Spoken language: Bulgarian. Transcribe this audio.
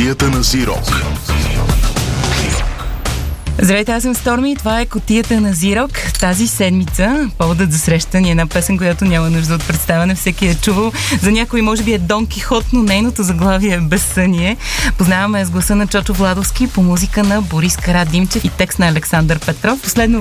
Кутията на Зирок. Здравейте, аз съм Сторми и това е Кутията на Зирок. Тази седмица поводът за среща ни е една песен, която няма нужда от представяне. Всеки е чувал. За някой може би е Дон Кихот, но нейното заглавие е Безсъние. Познаваме с гласа на Чочо Владовски по музика на Борис Карадимчев и текст на Александър Петров. Последно